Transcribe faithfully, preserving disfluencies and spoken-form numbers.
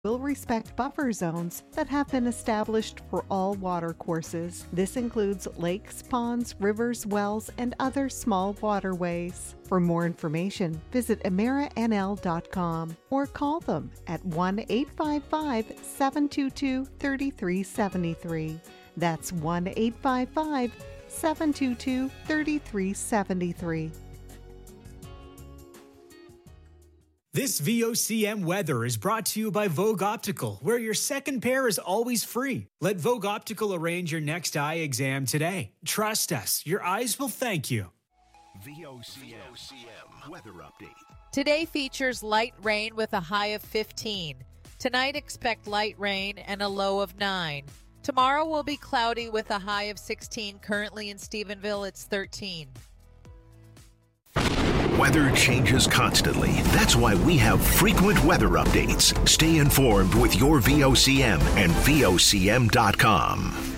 will respect buffer zones that have been established for all water courses. This includes lakes, ponds, rivers, wells, and other small waterways. For more information, visit emera n l dot com or call them at one eight five five, seven two two, three three seven three. That's one eight five five, seven two two, three three seven three. This V O C M weather is brought to you by Vogue Optical, where your second pair is always free. Let Vogue Optical arrange your next eye exam today. Trust us, your eyes will thank you. V O C M weather update. Today features light rain with a high of fifteen. Tonight expect light rain and a low of nine. Tomorrow will be cloudy with a high of sixteen. Currently in Stephenville, it's thirteen. Weather changes constantly. That's why we have frequent weather updates. Stay informed with your V O C M and V O C M dot com.